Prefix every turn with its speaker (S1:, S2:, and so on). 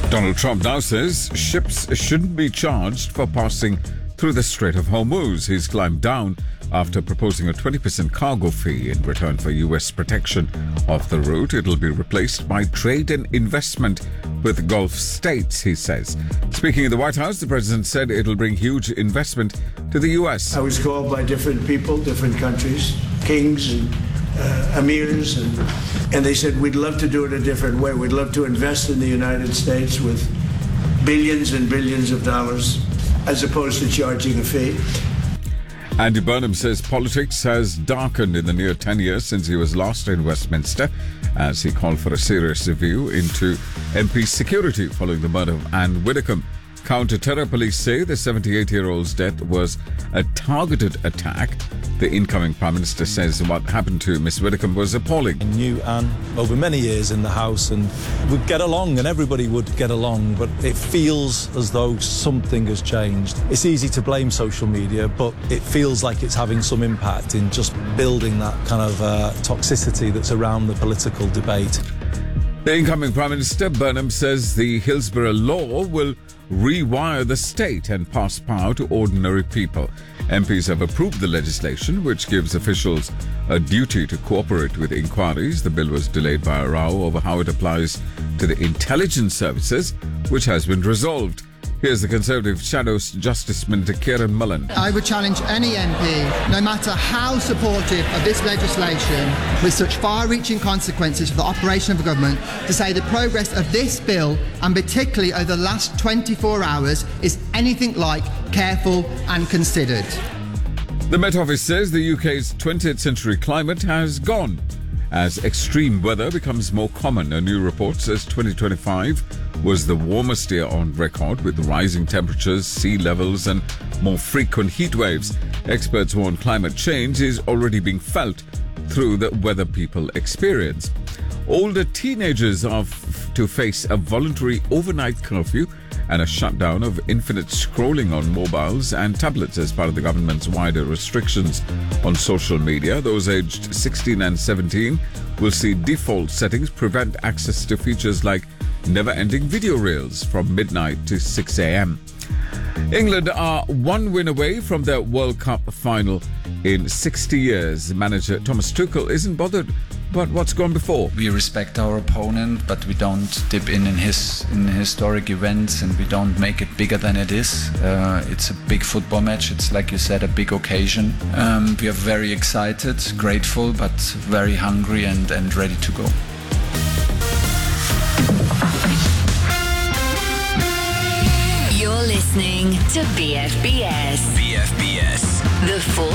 S1: Donald Trump now says ships shouldn't be charged for passing through the Strait of Hormuz. He's climbed down after proposing a 20% cargo fee in return for U.S. protection of the route. It'll be replaced by trade and investment with Gulf states, he says. Speaking in the White House, the president said it'll bring huge investment to the U.S.
S2: I was called by different people, different countries, kings and emirs, and they said, we'd love to do it a different way. We'd love to invest in the United States with billions and billions of dollars as opposed to charging a fee.
S1: Andy Burnham says politics has darkened in the near 10 years since he was last in Westminster, as he called for a serious review into MP security following the murder of Anne Widdecombe. Counter-terror police say the 78-year-old's death was a targeted attack. The incoming Prime Minister says what happened to Miss Widdecombe was appalling.
S3: I knew Anne over many years in the House and we'd get along and everybody would get along, but it feels as though something has changed. It's easy to blame social media, but it feels like it's having some impact in just building that kind of toxicity that's around the political debate.
S1: The incoming Prime Minister, Burnham, says the Hillsborough Law will rewire the state and pass power to ordinary people. MPs have approved the legislation, which gives officials a duty to cooperate with inquiries. The bill was delayed by a row over how it applies to the intelligence services, which has been resolved. Here's the Conservative Shadow Justice Minister Kieran Mullen.
S4: I would challenge any MP, no matter how supportive of this legislation, with such far-reaching consequences for the operation of the government, to say the progress of this bill, and particularly over the last 24 hours, is anything like careful and considered.
S1: The Met Office says the UK's 20th century climate has gone as extreme weather becomes more common. A new report says 2025 was the warmest year on record, with rising temperatures, sea levels and more frequent heat waves. Experts warn climate change is already being felt through the weather people experience. Older teenagers are to face a voluntary overnight curfew and a shutdown of infinite scrolling on mobiles and tablets as part of the government's wider restrictions on social media. Those aged 16 and 17 will see default settings prevent access to features like never-ending video reels from midnight to 6 a.m. England are one win away from their World Cup final in 60 years. Manager Thomas Tuchel isn't bothered about what's gone before.
S5: We respect our opponent, but we don't dip in historic events, and we don't make it bigger than it is. It's a big football match. It's, like you said, a big occasion. We are very excited, grateful, but very hungry and ready to go.
S6: You're listening to BFBS.
S7: BFBS.
S6: The Four